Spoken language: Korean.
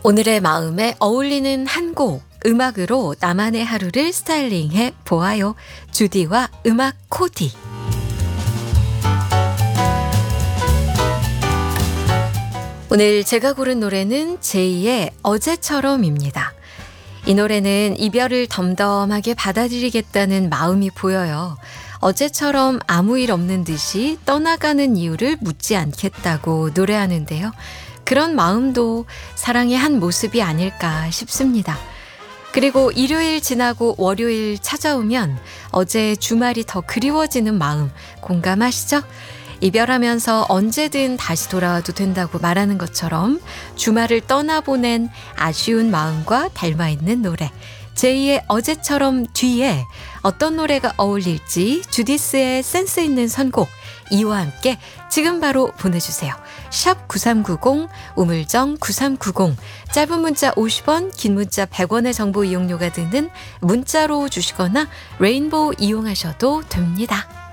오늘의 마음에 어울리는 한 곡, 음악으로 나만의 하루를 스타일링해 보아요. 주디와 음악 코디. 오늘 제가 고른 노래는 제이의 어제처럼입니다. 이 노래는 이별을 덤덤하게 받아들이겠다는 마음이 보여요. 어제처럼 아무 일 없는 듯이 떠나가는 이유를 묻지 않겠다고 노래하는데요. 그런 마음도 사랑의 한 모습이 아닐까 싶습니다. 그리고 일요일 지나고 월요일 찾아오면 어제 주말이 더 그리워지는 마음 공감하시죠? 이별하면서 언제든 다시 돌아와도 된다고 말하는 것처럼 주말을 떠나보낸 아쉬운 마음과 닮아있는 노래. 제이의 어제처럼 뒤에 어떤 노래가 어울릴지 주디스의 센스 있는 선곡 이와 함께 지금 바로 보내주세요. 샵 9390 우물정 9390 짧은 문자 50원 긴 문자 100원의 정보 이용료가 드는 문자로 주시거나 레인보우 이용하셔도 됩니다.